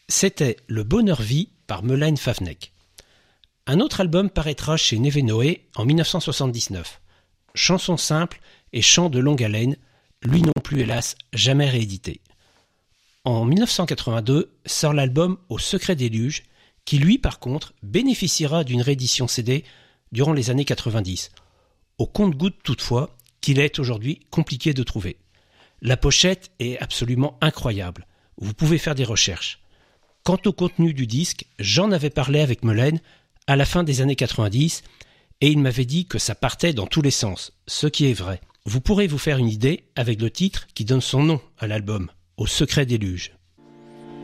C'était Le Bonheur Vie par Melaine Favennec. Un autre album paraîtra chez Neve en 1979. Chanson simple et chant de longue haleine, lui non plus hélas jamais réédité. En 1982 sort l'album Au secret des luges, qui lui par contre bénéficiera d'une réédition CD durant les années 90. Au compte-gouttes toutefois, qu'il est aujourd'hui compliqué de trouver. La pochette est absolument incroyable, vous pouvez faire des recherches. Quant au contenu du disque, j'en avais parlé avec Melaine à la fin des années 90 et il m'avait dit que ça partait dans tous les sens, ce qui est vrai. Vous pourrez vous faire une idée avec le titre qui donne son nom à l'album, Au secret des luges.